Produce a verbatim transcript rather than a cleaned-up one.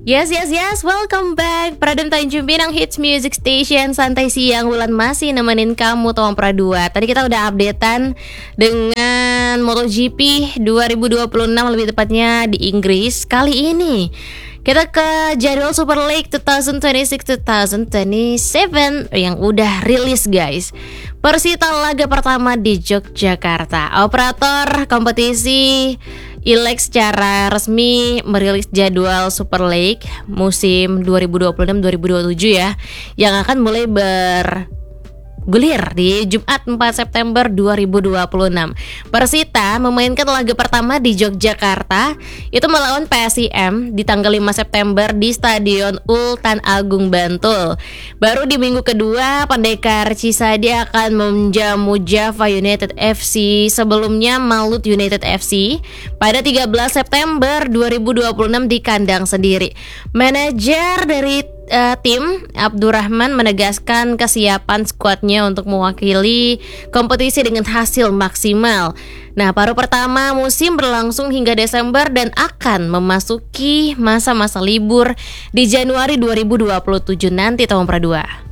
Yes, yes, yes, welcome back Pradum Tanjung Pinang Hits Music Station. Santai siang, Wulan masih nemenin kamu Tawang Pradua. Tadi kita udah updatean dengan MotoGP dua ribu dua puluh enam, lebih tepatnya di Inggris. Kali ini kita ke jadwal Super League dua ribu dua puluh enam dua ribu dua puluh tujuh yang udah rilis guys. Persita laga pertama di Yogyakarta. Operator kompetisi Ilex secara resmi merilis jadwal Super League musim dua ribu dua puluh enam dua ribu dua puluh tujuh ya, yang akan mulai bergulir di Jumat empat September dua ribu dua puluh enam. Persita memainkan laga pertama di Yogyakarta itu melawan P S I M di tanggal lima September di Stadion Ultan Agung Bantul. Baru di minggu kedua Pendekar Cisadi akan menjamu Java United F C, sebelumnya Malut United F C pada tiga belas September dua ribu dua puluh enam di kandang sendiri. Manajer dari uh, tim Abdurrahman menegaskan kesiapan skuadnya untuk mewakili kompetisi dengan hasil maksimal. Nah, paruh pertama musim berlangsung hingga Desember dan akan memasuki masa-masa libur di Januari dua ribu dua puluh tujuh nanti Tawang Pradua.